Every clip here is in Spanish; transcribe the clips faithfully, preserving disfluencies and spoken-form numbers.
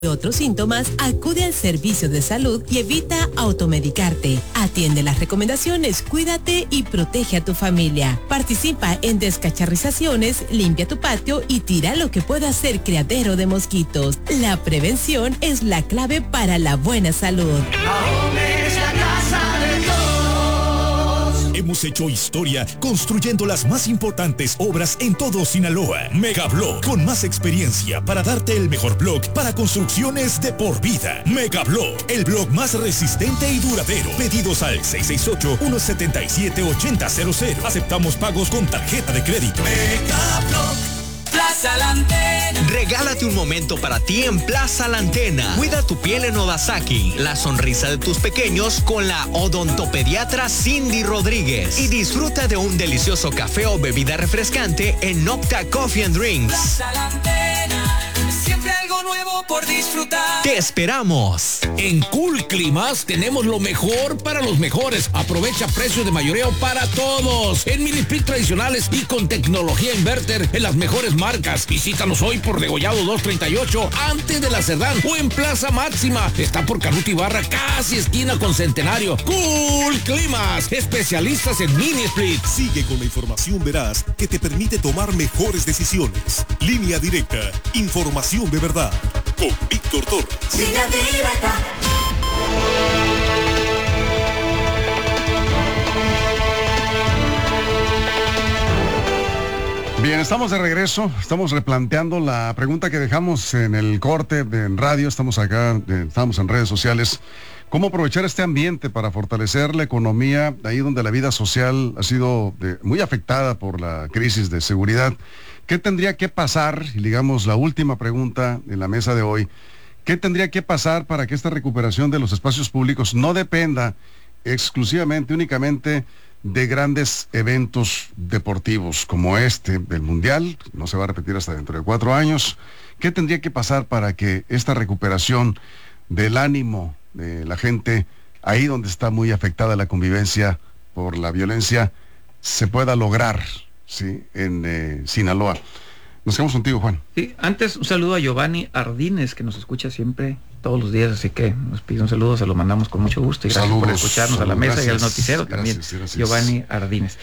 otros síntomas, acude al servicio de salud y evita automedicarte. Atiende las recomendaciones, cuídate y protege a tu familia. Participa en descacharrizaciones, limpia tu patio y tira lo que pueda ser criadero de mosquitos. La prevención es la clave para la buena salud. Ahome es la casa de todos. Hemos hecho historia construyendo las más importantes obras en todo Sinaloa. Megablog, con más experiencia para darte el mejor blog para construcciones de por vida. Megablog, el blog más resistente y duradero. Pedidos al seis seis ocho, uno siete siete, ocho cero cero cero. Aceptamos pagos con tarjeta de crédito. Megablog. Plaza La Antena. Regálate un momento para ti en Plaza La Antena. Cuida tu piel en Odasaki, la sonrisa de tus pequeños con la odontopediatra Cindy Rodríguez. Y disfruta de un delicioso café o bebida refrescante en Nocta Coffee and Drinks. Plaza La Antena, siempre algo nuevo por disfrutar. ¡Te esperamos! En Cool Climas tenemos lo mejor para los mejores. Aprovecha precios de mayoreo para todos. En mini split tradicionales y con tecnología inverter en las mejores marcas. Visítanos hoy por Degollado dos treinta y ocho, antes de la Cerdán, o en Plaza Máxima. Está por Canuto Ibarra, casi esquina con Centenario. Cool Climas, especialistas en mini split. Sigue con la información veraz que te permite tomar mejores decisiones. Línea Directa, información de verdad. Con Víctor Torres. Línea Directa. Bien, estamos de regreso, estamos replanteando la pregunta que dejamos en el corte en radio, estamos acá, estamos en redes sociales. ¿Cómo aprovechar este ambiente para fortalecer la economía ahí donde la vida social ha sido de, muy afectada por la crisis de seguridad? ¿Qué tendría que pasar, y digamos la última pregunta en la mesa de hoy, qué tendría que pasar para que esta recuperación de los espacios públicos no dependa exclusivamente, únicamente de grandes eventos deportivos como este del Mundial, no se va a repetir hasta dentro de cuatro años? ¿Qué tendría que pasar para que esta recuperación del ánimo de la gente, ahí donde está muy afectada la convivencia por la violencia, se pueda lograr, ¿sí?, en eh, Sinaloa? Nos quedamos contigo, Juan. Sí, antes un saludo a Giovanni Ardínez, que nos escucha siempre, todos los días, así que nos pide un saludo, se lo mandamos con mucho gusto, y gracias saludos, por escucharnos saludos, a la mesa gracias, y al noticiero gracias, también, gracias. Giovanni Ardínez.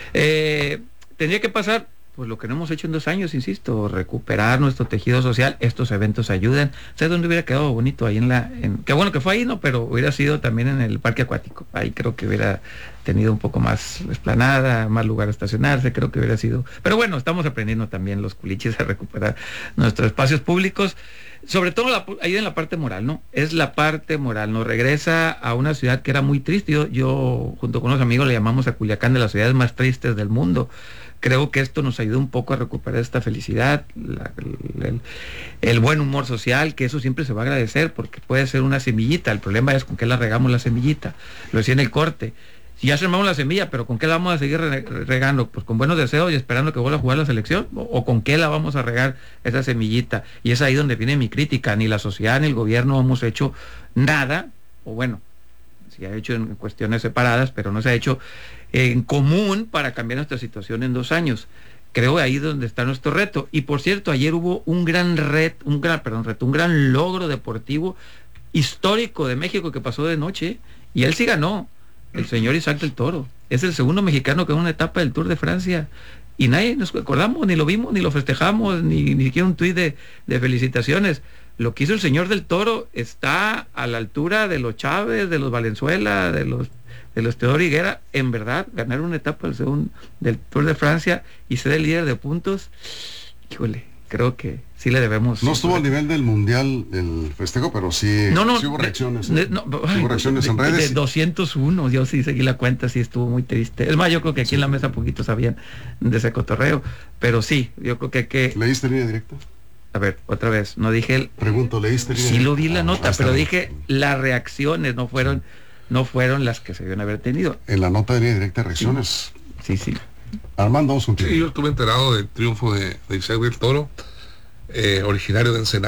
Eh, tendría que pasar, pues lo que no hemos hecho en dos años, insisto, recuperar nuestro tejido social. Estos eventos ayudan. ¿Sabes dónde hubiera quedado bonito? Ahí en la, en, qué bueno que fue ahí, ¿no? Pero hubiera sido también en el parque acuático. Ahí creo que hubiera tenido un poco más esplanada, más lugar a estacionarse, creo que hubiera sido. Pero bueno, estamos aprendiendo también los culiches a recuperar nuestros espacios públicos. Sobre todo la, ahí en la parte moral, ¿no? Es la parte moral, nos regresa a una ciudad que era muy triste. Yo, yo junto con unos amigos le llamamos a Culiacán de las ciudades más tristes del mundo. Creo que esto nos ayudó un poco a recuperar esta felicidad, la, el, el buen humor social, que eso siempre se va a agradecer porque puede ser una semillita. El problema es con qué la regamos la semillita. Lo decía en el corte. Si ya sembramos la semilla, pero ¿con qué la vamos a seguir regando? Pues con buenos deseos y esperando que vuelva a jugar la selección. ¿O, o con qué la vamos a regar esa semillita? Y es ahí donde viene mi crítica. Ni la sociedad ni el gobierno hemos hecho nada, o bueno, se ha hecho en cuestiones separadas, pero no se ha hecho en común para cambiar nuestra situación en dos años. Creo ahí donde está nuestro reto. Y por cierto, ayer hubo un gran reto, un gran, perdón, reto, un gran logro deportivo histórico de México que pasó de noche, y él sí ganó. El señor Isaac del Toro es el segundo mexicano que en una etapa del Tour de Francia, y nadie nos acordamos, ni lo vimos, ni lo festejamos, ni, ni siquiera un tuit de, de felicitaciones. Lo que hizo el señor del Toro está a la altura de los Chávez, de los Valenzuela, de los de los Teodoro Higuera. En verdad, ganar una etapa del, segundo, del Tour de Francia y ser el líder de puntos, híjole, creo que sí le debemos. No estuvo al nivel del Mundial el festejo, pero sí, no, no, sí hubo reacciones. De, ¿eh? no, sí ay, hubo reacciones de, en redes. De doscientos uno, yo sí seguí la cuenta, sí estuvo muy triste. Es más, yo creo que aquí sí. En la mesa poquito sabían de ese cotorreo, pero sí, yo creo que hay que... ¿Leíste Línea Directa? A ver, otra vez, no dije... El... Pregunto, ¿leíste Línea Sí, lo vi la ah, nota, pero dije las reacciones no fueron, no fueron las que se debían haber tenido. En la nota de Línea Directa, reacciones. Sí, sí. sí. Armando, vamos contigo. Sí, yo estuve enterado del triunfo de, de Isaac del Toro, eh, originario de Ensenada,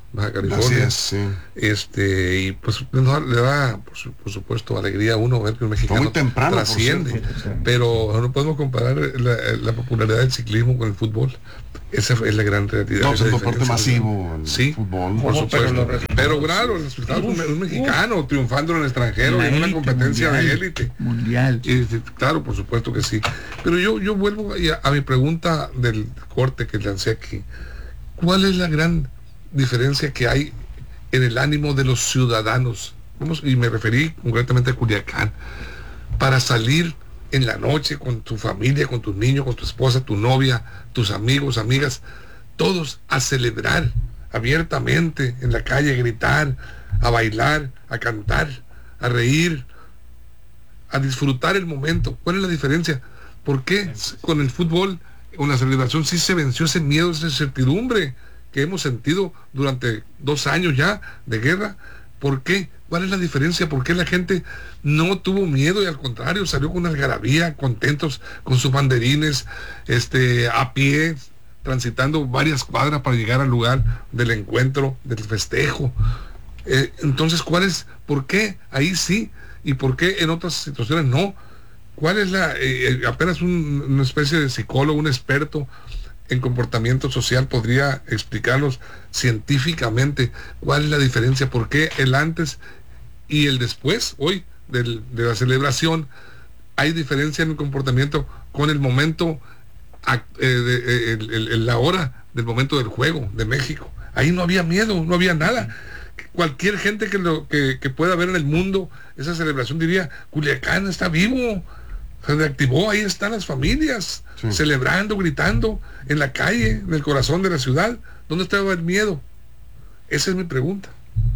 Baja California. Así es, sí. Este, y pues no, le da, por, su, por supuesto, alegría a uno ver que un mexicano muy temprano, trasciende. Pero no podemos comparar la, la popularidad del ciclismo con el fútbol. Esa es la gran realidad. No, es un deporte masivo, el sí, fútbol. Por supuesto. Pero, pero claro, el resultado es un, un mexicano uf, triunfando en el extranjero, en, en una competencia mundial, de élite. Mundial. Y, claro, por supuesto que sí. Pero yo, yo vuelvo a, a mi pregunta del corte que lancé aquí. ¿Cuál es la gran diferencia que hay en el ánimo de los ciudadanos? Vamos, y me referí concretamente a Culiacán, para salir en la noche con tu familia, con tus niños, con tu esposa, tu novia, tus amigos, amigas, todos a celebrar abiertamente en la calle, a gritar, a bailar, a cantar, a reír, a disfrutar el momento. ¿Cuál es la diferencia? ¿Por qué con el fútbol, con la celebración, sí se venció ese miedo, esa incertidumbre que hemos sentido durante dos años ya de guerra? ¿Por qué? ¿Cuál es la diferencia? ¿Por qué la gente no tuvo miedo y al contrario salió con una algarabía, contentos con sus banderines, este, a pie, transitando varias cuadras para llegar al lugar del encuentro, del festejo? Eh, entonces, ¿cuál es? ¿Por qué ahí sí? ¿Y por qué en otras situaciones no? ¿Cuál es la, eh, apenas un, una especie de psicólogo, un experto en comportamiento social podría explicarnos científicamente cuál es la diferencia, por qué el antes y el después, hoy, del, de la celebración, hay diferencia en el comportamiento con el momento, eh, de, el, el, el, la hora del momento del juego de México? Ahí no había miedo, no había nada. Cualquier gente que, lo, que, que pueda ver en el mundo esa celebración diría, Culiacán está vivo, se reactivó, ahí están las familias, sí, celebrando, gritando, en la calle, en el corazón de la ciudad. ¿Dónde estaba el miedo? Esa es mi pregunta.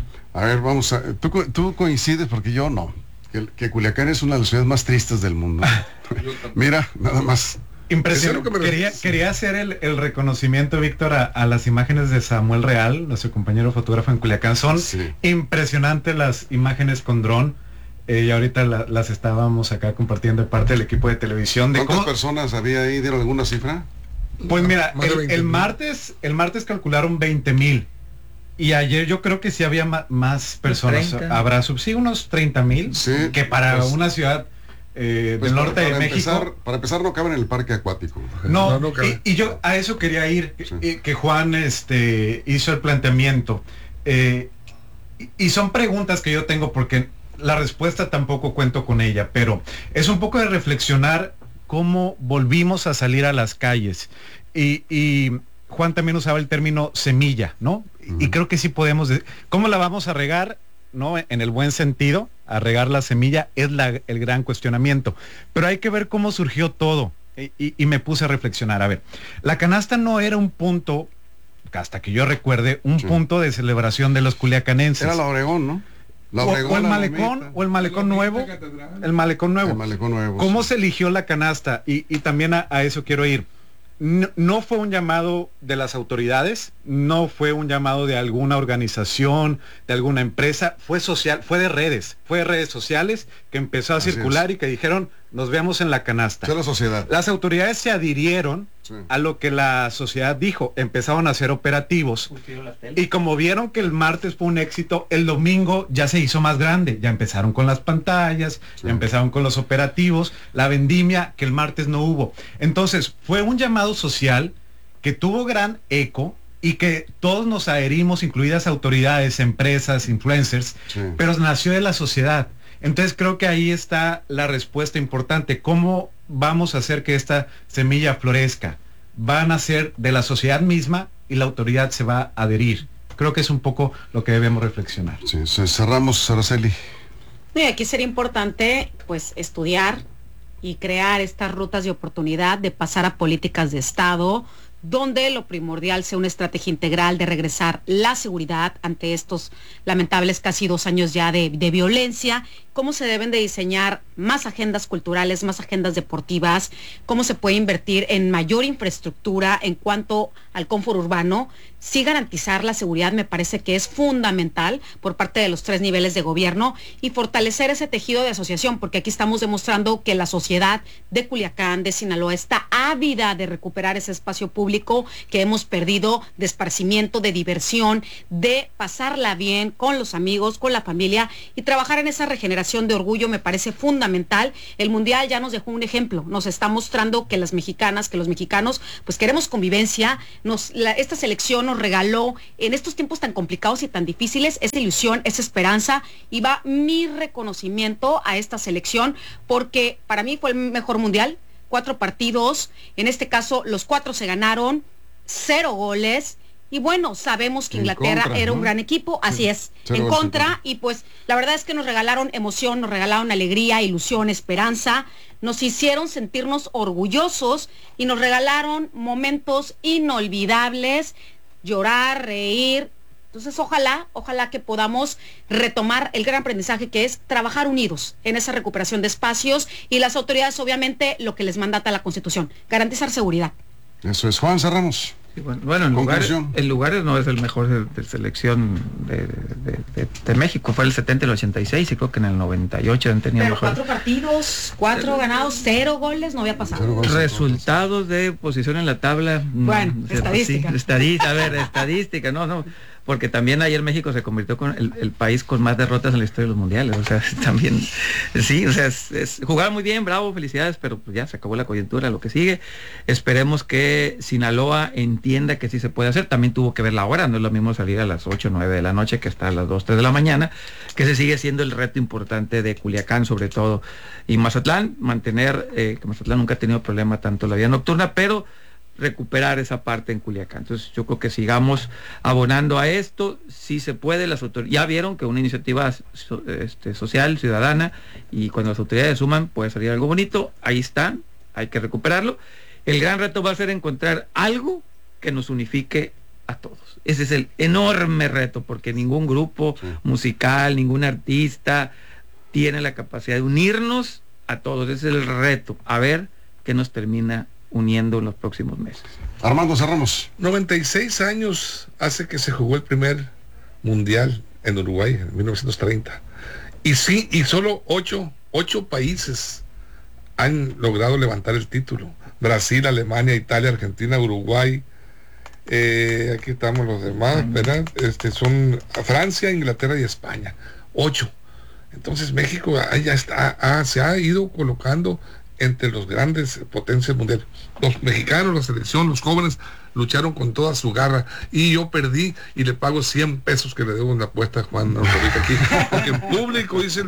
A ver, vamos a... Tú, tú coincides, porque yo no, que, que Culiacán es una de las ciudades más tristes del mundo. Mira, nada más. Impresionante. Quería, quería hacer el, el reconocimiento, Víctor, a, a las imágenes de Samuel Real, nuestro compañero fotógrafo en Culiacán. Son sí. impresionantes las imágenes con dron. Eh, y ahorita la, las estábamos acá compartiendo de parte del equipo de televisión. De ¿Cuántas cómo... personas había ahí? ¿Dieron alguna cifra? Pues mira, el, el martes el martes calcularon veinte mil. Y ayer yo creo que sí había ma más personas. treinta. Habrá sí, unos treinta mil. Sí, que para pues, una ciudad eh, pues del para, norte para de empezar, México. Para empezar, no caben en el parque acuático. No, no, no y, y yo a eso quería ir, sí. que, que Juan este, hizo el planteamiento. Eh, y, y son preguntas que yo tengo porque la respuesta tampoco cuento con ella, pero es un poco de reflexionar cómo volvimos a salir a las calles. Y, y Juan también usaba el término semilla, ¿no? Uh-huh. Y creo que sí podemos... ¿Cómo la vamos a regar? ¿No? En el buen sentido, a regar la semilla es la, el gran cuestionamiento. Pero hay que ver cómo surgió todo. Y, y, y me puse a reflexionar. A ver, la canasta no era un punto, hasta que yo recuerde, un sí. punto de celebración de los culiacanenses. Era la Obregón, ¿no? La Obregón, o, o el malecón, o el malecón nuevo. El malecón nuevo. El malecón nuevo. ¿Cómo sí. se eligió la canasta? Y, y también a, a eso quiero ir. No, no fue un llamado de las autoridades, no fue un llamado de alguna organización, de alguna empresa, fue social, fue de redes, fue de redes sociales que empezó a Así circular es. y que dijeron, nos veamos en la canasta. Fue la sociedad. Las autoridades se adhirieron sí. a lo que la sociedad dijo, empezaron a hacer operativos. Y como vieron que el martes fue un éxito, el domingo ya se hizo más grande, ya empezaron con las pantallas, sí. ya empezaron con los operativos, la vendimia que el martes no hubo. Entonces fue un llamado social que tuvo gran eco y que todos nos adherimos, incluidas autoridades, empresas, influencers, sí. pero nació de la sociedad. Entonces creo que ahí está la respuesta importante. ¿Cómo vamos a hacer que esta semilla florezca? Van a ser de la sociedad misma y la autoridad se va a adherir. Creo que es un poco lo que debemos reflexionar. Sí, cerramos, Araceli. Y aquí sería importante pues estudiar y crear estas rutas de oportunidad de pasar a políticas de Estado, donde lo primordial sea una estrategia integral de regresar la seguridad ante estos lamentables casi dos años ya de, de violencia, cómo se deben de diseñar más agendas culturales, más agendas deportivas, cómo se puede invertir en mayor infraestructura en cuanto al confort urbano. Sí, garantizar la seguridad me parece que es fundamental por parte de los tres niveles de gobierno y fortalecer ese tejido de asociación, porque aquí estamos demostrando que la sociedad de Culiacán, de Sinaloa, está ávida de recuperar ese espacio público que hemos perdido, de esparcimiento, de diversión, de pasarla bien con los amigos, con la familia, y trabajar en esa regeneración de orgullo me parece fundamental. El Mundial ya nos dejó un ejemplo, nos está mostrando que las mexicanas, que los mexicanos, pues queremos convivencia. Nos, la, esta selección nos regaló en estos tiempos tan complicados y tan difíciles esa ilusión, esa esperanza, y va mi reconocimiento a esta selección, porque para mí fue el mejor mundial. Cuatro partidos, en este caso los cuatro se ganaron, cero goles, y bueno, sabemos que Inglaterra contra, era ¿no? un gran equipo, así es, cero en contra, goles. Y pues la verdad es que nos regalaron emoción, nos regalaron alegría, ilusión, esperanza, nos hicieron sentirnos orgullosos y nos regalaron momentos inolvidables, llorar, reír. Entonces ojalá, ojalá que podamos retomar el gran aprendizaje que es trabajar unidos en esa recuperación de espacios, y las autoridades obviamente lo que les mandata la Constitución, garantizar seguridad. Eso es. Juan, cerramos. Sí, bueno, bueno, en lugares, en lugares no es el mejor de, de selección de, de, de, de México, fue el setenta y el ochenta y seis, y creo que en el noventa y ocho han tenido Pero mejor. cuatro partidos, cuatro ganados, cero goles, no había pasado. Resultados de posición en la tabla. Bueno, mm, estadística. Sí, estadística, a ver, estadística, no, no. Porque también ayer México se convirtió con el, el país con más derrotas en la historia de los mundiales, o sea, también, sí, o sea, es, es, jugaron muy bien, bravo, felicidades, pero pues ya se acabó la coyuntura, lo que sigue. Esperemos que Sinaloa entienda que sí se puede hacer. También tuvo que ver la hora, no es lo mismo salir a las ocho o nueve de la noche que estar a las dos, tres de la mañana, que se sigue siendo el reto importante de Culiacán sobre todo. Y Mazatlán, mantener, eh, que Mazatlán nunca ha tenido problema tanto la vida nocturna, pero recuperar esa parte en Culiacán. Entonces yo creo que sigamos abonando a esto, si se puede. Las autoridades ya vieron que una iniciativa so, este, social, ciudadana, y cuando las autoridades suman puede salir algo bonito. Ahí están, hay que recuperarlo. El gran reto va a ser encontrar algo que nos unifique a todos. Ese es el enorme reto, porque ningún grupo sí. musical, ningún artista tiene la capacidad de unirnos a todos. Ese es el reto, a ver qué nos termina uniendo en los próximos meses. Armando, cerramos. noventa y seis años hace que se jugó el primer mundial en Uruguay, en mil novecientos treinta. Y sí, y solo ocho, ocho países han logrado levantar el título. Brasil, Alemania, Italia, Argentina, Uruguay. Eh, aquí estamos los demás, ¿verdad? Este, son Francia, Inglaterra y España. Ocho. Entonces México ahí ya está, ah, se ha ido colocando entre los grandes potencias mundiales. Los mexicanos, la selección, los jóvenes lucharon con toda su garra, y yo perdí y le pago cien pesos que le debo una apuesta a Juan aquí, porque en público hice,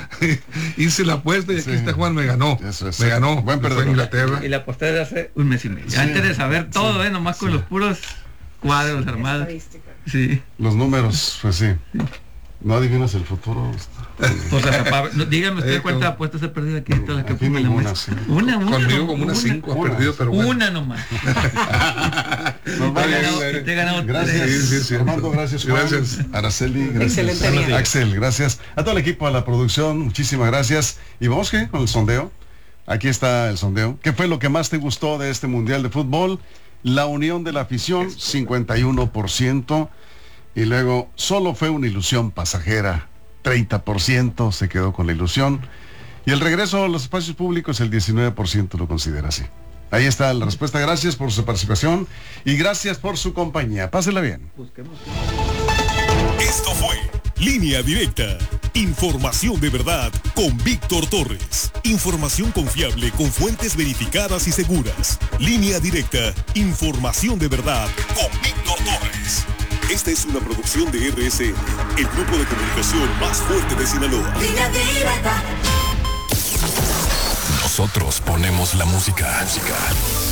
hice la apuesta y aquí sí. está Juan, me ganó, Eso es, me ganó, buen perdedor. Inglaterra. Y la aposté de hace un mes y medio, sí. antes de saber todo, sí. eh, nomás con sí. los puros cuadros armados. Sí. Los números, pues sí. sí. No adivinas el futuro. Pues hasta, no, dígame usted eh, cuántas apuestas he perdido aquí, todas las que pongo en la mesa. Sí. Una, una. Conmigo no, como unas cinco has una, perdido, pero bueno. Una nomás. Nos te he ganado, te he ganado gracias. Sí, sí, sí. Armando, gracias. Juan. Gracias. Araceli, gracias. Excelente día. Axel, gracias. A todo el equipo, a la producción, muchísimas gracias. Y vamos ¿qué? con el sondeo. Aquí está el sondeo. ¿Qué fue lo que más te gustó de este Mundial de Fútbol? La unión de la afición, cincuenta y uno por ciento. Y luego, solo fue una ilusión pasajera, treinta por ciento se quedó con la ilusión. Y el regreso a los espacios públicos, el diecinueve por ciento lo considera así. Ahí está la respuesta. Gracias por su participación y gracias por su compañía. Pásela bien. Esto fue Línea Directa. Información de verdad con Víctor Torres. Información confiable con fuentes verificadas y seguras. Línea Directa. Información de verdad con Víctor Torres. Esta es una producción de R S N, el grupo de comunicación más fuerte de Sinaloa. Nosotros ponemos la música. música.